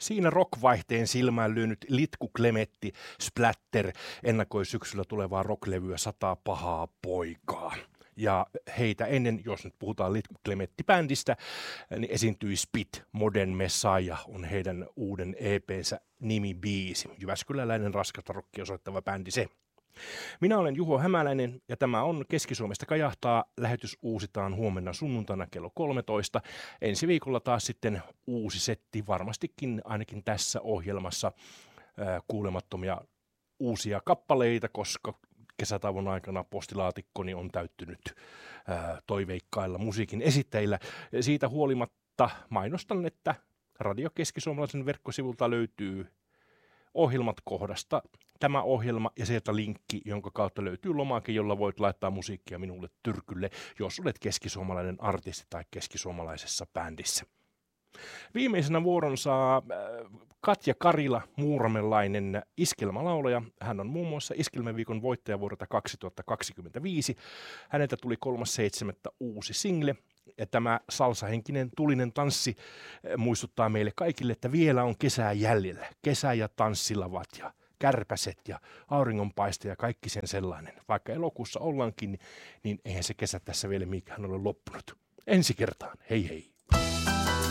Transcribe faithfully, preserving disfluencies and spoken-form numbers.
Siinä rockvaihteen silmään lyönyt Litku Klemetti Splatter ennakoi syksyllä tulevaa rocklevyä Sataa pahaa poikaa. Ja heitä ennen, jos nyt puhutaan Litku Klemetti-bändistä, niin esiintyi Spit, Modern Messiah on heidän uuden E P:nsä nimibiisi. Jyväskyläläinen raskasta rockia osoittava bändi se. Minä olen Juho Hämäläinen ja tämä on Keski-Suomesta kajahtaa. Lähetys uusitaan huomenna sunnuntaina kello kolmetoista. Ensi viikolla taas sitten uusi setti, varmastikin ainakin tässä ohjelmassa ää, kuulemattomia uusia kappaleita, koska kesätauon aikana postilaatikkoni on täyttynyt ää, toiveikkailla musiikin esittäjillä. Siitä huolimatta mainostan, että Radio Keski-Suomalaisen verkkosivulta löytyy ohjelmat kohdasta tämä ohjelma ja sieltä linkki, jonka kautta löytyy lomake, jolla voit laittaa musiikkia minulle tyrkylle, jos olet keskisuomalainen artisti tai keskisuomalaisessa bändissä. Viimeisenä vuoron saa Katja Karila, muuramelainen iskelmälaulaja. Hän on muun muassa Iskelmäviikon voittaja vuodelta kaksituhattakaksikymmentäviisi. Häneltä tuli kolmas seitsemättä uusi single. Ja tämä salsahenkinen tulinen tanssi muistuttaa meille kaikille, että vielä on kesää jäljellä. Kesä ja tanssilavat ja kärpäset ja auringonpaiste ja kaikki sen sellainen. Vaikka elokuussa ollaankin, niin eihän se kesä tässä vielä mikään ole loppunut. Ensi kertaan, hei hei!